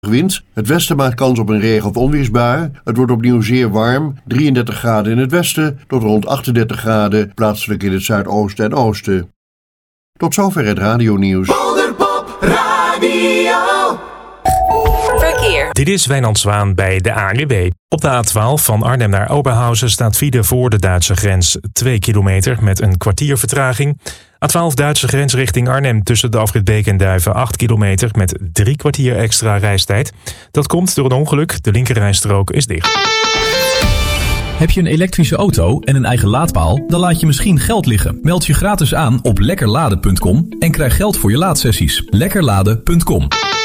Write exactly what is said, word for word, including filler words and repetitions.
wind. Het westen maakt kans op een regen- of onweersbui. Het wordt opnieuw zeer warm. drieëndertig graden in het westen tot rond achtendertig graden, plaatselijk in het zuidoosten en oosten. Tot zover het radionieuws. Polderpop Radio. Verkeer. Dit is Wijnand Zwaan bij de A N W B. Op de A twaalf van Arnhem naar Oberhausen staat file voor de Duitse grens twee kilometer met een kwartier vertraging. A twaalf Duitse grens richting Arnhem tussen de afrit Beek en Duiven acht kilometer met drie kwartier extra reistijd. Dat komt door een ongeluk. De linkerrijstrook is dicht. Heb je een elektrische auto en een eigen laadpaal? Dan laat je misschien geld liggen. Meld je gratis aan op lekkerladen punt com en krijg geld voor je laadsessies. lekkerladen punt com